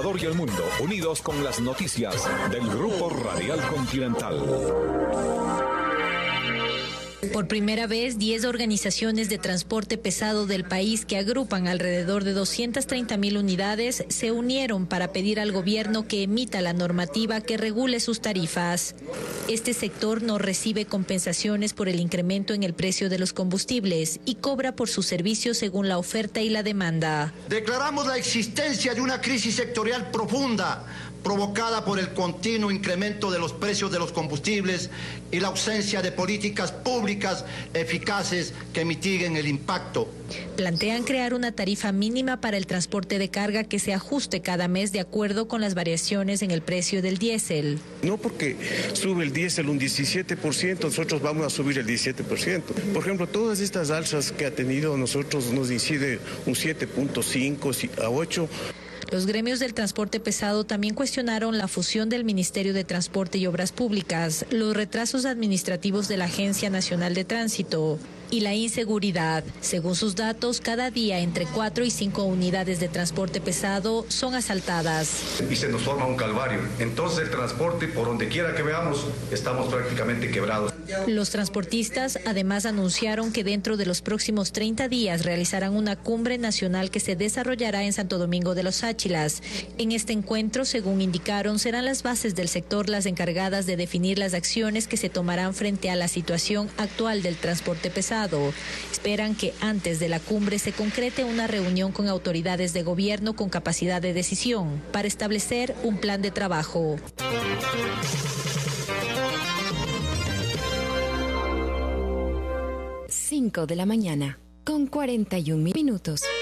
Ecuador y el mundo, unidos con las noticias del Grupo Radial Continental. Por primera vez, 10 organizaciones de transporte pesado del país que agrupan alrededor de 230,000 unidades se unieron para pedir al gobierno que emita la normativa que regule sus tarifas. Este sector no recibe compensaciones por el incremento en el precio de los combustibles y cobra por sus servicios según la oferta y la demanda. Declaramos la existencia de una crisis sectorial profunda provocada por el continuo incremento de los precios de los combustibles y la ausencia de políticas públicas eficaces que mitiguen el impacto. Plantean crear una tarifa mínima para el transporte de carga que se ajuste cada mes de acuerdo con las variaciones en el precio del diésel. No porque sube el diésel un 17%, nosotros vamos a subir el 17%. Por ejemplo, todas estas alzas que ha tenido nosotros nos incide un 7.5 a 8%. Los gremios del transporte pesado también cuestionaron la fusión del Ministerio de Transporte y Obras Públicas, los retrasos administrativos de la Agencia Nacional de Tránsito y la inseguridad. Según sus datos, cada día entre 4 y 5 unidades de transporte pesado son asaltadas. Y se nos forma un calvario. Entonces el transporte, por donde quiera que veamos, estamos prácticamente quebrados. Los transportistas además anunciaron que dentro de los próximos 30 días realizarán una cumbre nacional que se desarrollará en Santo Domingo de los Áchilas. En este encuentro, según indicaron, serán las bases del sector las encargadas de definir las acciones que se tomarán frente a la situación actual del transporte pesado. Esperan que antes de la cumbre se concrete una reunión con autoridades de gobierno con capacidad de decisión para establecer un plan de trabajo. 5 de la mañana, con 41 minutos.